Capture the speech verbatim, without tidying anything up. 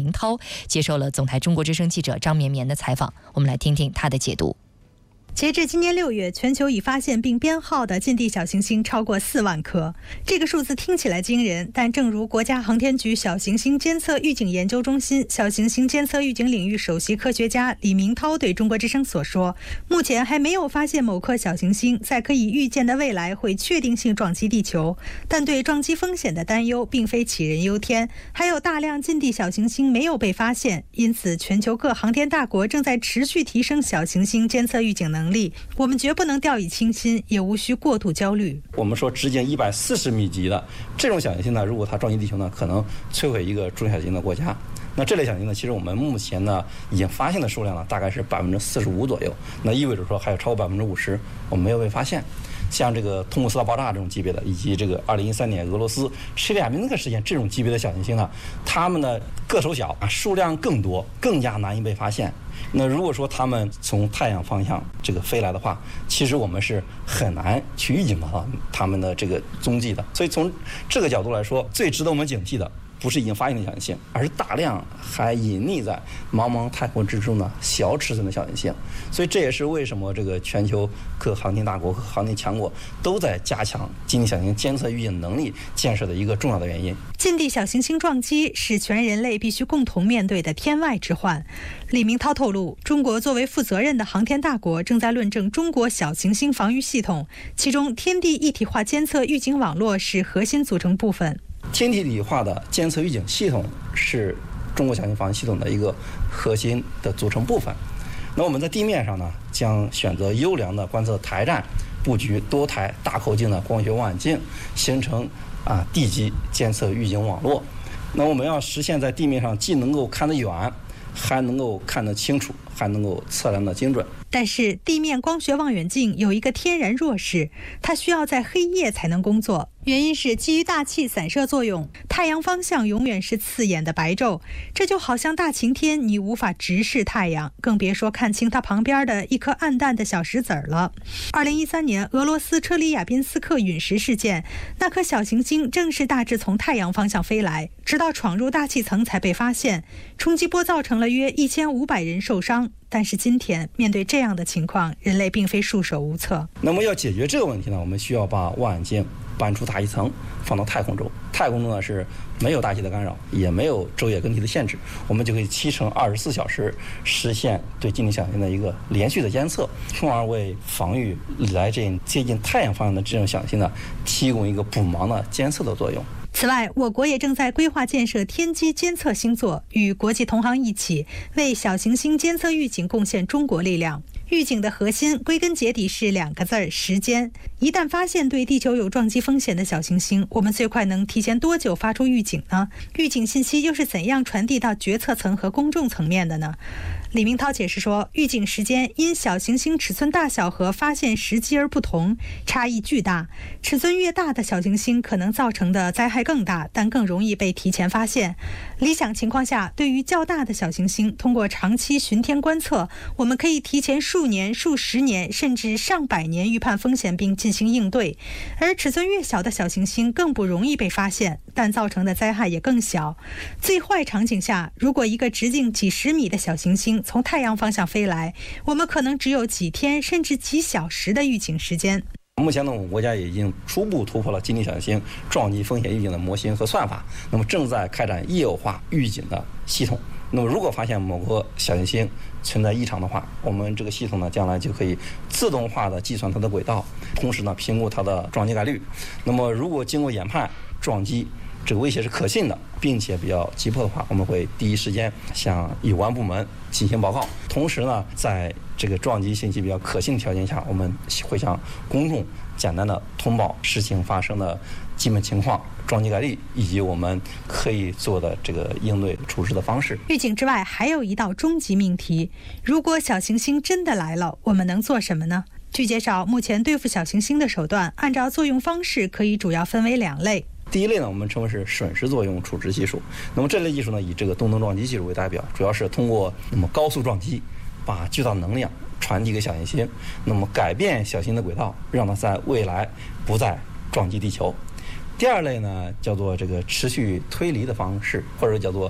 明涛接受了总台中国之声记者张绵绵的采访，我们来听听他的解读。 截至今年六月，全球已发现并编号的近地小行星超过四万颗。这个数字听起来惊人，但正如国家航天局小行星监测预警研究中心小行星监测预警领域首席科学家李明涛对中国之声所说，目前还没有发现某颗小行星在可以预见的未来会确定性撞击地球，但对撞击风险的担忧并非杞人忧天，还有大量近地小行星没有被发现，因此全球各航天大国正在持续提升小行星监测预警能力。我们绝不能掉以轻心，也无需过度焦虑。 我们说直径一百四十米级的这种小行星呢，如果它撞击地球呢，可能摧毁一个中小型的国家。那这类小行星呢，其实我们目前呢已经发现的数量呢，大概是百分之四十五左右。那意味着说还有超过百分之五十我们没有被发现。像这个通古斯大爆炸这种级别的，以及这个二零一三年俄罗斯切里亚宾斯克事件这种级别的小行星呢，它们的个头小啊，数量更多，更加难以被发现。那如果说它们从太阳方向这个飞来的话，其实我们是很难去预警到它们的这个踪迹的。所以从这个角度来说，最值得我们警惕的不是已经发现的小行星，而是大量还隐匿在茫茫太空之中的小尺寸的小行星。所以这也是为什么这个全球各航天大国和航天强国都在加强近地小行星监测预警能力建设的一个重要的原因。 近地小行星撞击是全人类必须共同面对的天外之患。李明涛透露，中国作为负责任的航天大国，正在论证中国小行星防御系统，其中天地一体化监测预警网络是核心组成部分。 天体理化的监测预警系统是中国小行星防御系统的一个核心的组成部分。那我们在地面上呢，将选择优良的观测台站，布局多台大口径的光学望远镜，形成啊地基监测预警网络。那我们要实现在地面上既能够看得远，还能够看得清楚，还能够测量得精准。 但是地面光学望远镜有一个天然弱势，它需要在黑夜才能工作，原因是基于大气散射作用，太阳方向永远是刺眼的白昼，这就好像大晴天你无法直视太阳，更别说看清它旁边的一颗暗淡的小石子儿了。二零一三年俄罗斯车里亚宾斯克陨石事件，那颗小行星正是大致从太阳方向飞来，直到闯入大气层才被发现，冲击波造成了约一千五百人受伤。但是今天面对这样的情况，人类并非束手无策。 那么要解决这个问题呢，我们需要把望远镜搬出大气层，放到太空中。太空中呢是没有大气的干扰，也没有昼夜更替的限制，我们就可以七乘二十四小时实现对近地小行星的一个连续的监测，从而为防御来这接近太阳方向的这种小行星呢，提供一个补盲的监测的作用。 此外，我国也正在规划建设天基监测星座，与国际同行一起为小行星监测预警贡献中国力量。预警的核心归根结底是两个字儿：时间。一旦发现对地球有撞击风险的小行星，我们最快能提前多久发出预警呢？预警信息又是怎样传递到决策层和公众层面的呢？李明涛解释说，预警时间因小行星尺寸大小和发现时机而不同，差异巨大。尺寸越大的小行星可能造成的灾害更大，但更容易被提前发现。理想情况下，对于较大的小行星，通过长期巡天观测，我们可以提前数年、数十年甚至上百年预判风险并进行应对。而尺寸越小的小行星更不容易被发现，但造成的灾害也更小。最坏场景下，如果一个直径几十米的小行星从太阳方向飞来，我们可能只有几天甚至几小时的预警时间。 目前呢，我们国家也已经初步突破了近地小行星撞击风险预警的模型和算法，那么正在开展业务化预警的系统。那么如果发现某个小行星存在异常的话，我们这个系统呢，将来就可以自动化的计算它的轨道，同时呢评估它的撞击概率。那么如果经过研判撞击这个威胁是可信的，并且比较急迫的话，我们会第一时间向有关部门进行报告。同时呢，在这个撞击信息比较可信的条件下，我们会向公众简单的通报事情发生的基本情况、撞击概率以及我们可以做的这个应对处置的方式。 预警之外，还有一道终极命题：如果小行星真的来了，我们能做什么呢？据介绍，目前对付小行星的手段，按照作用方式可以主要分为两类。 第一类呢，我们称为是瞬时作用处置技术。那么这类技术呢，以这个动能撞击技术为代表，主要是通过那么高速撞击，把巨大能量传递给小行星，那么改变小行星的轨道，让它在未来不再撞击地球。第二类呢，叫做这个持续推离的方式，或者叫做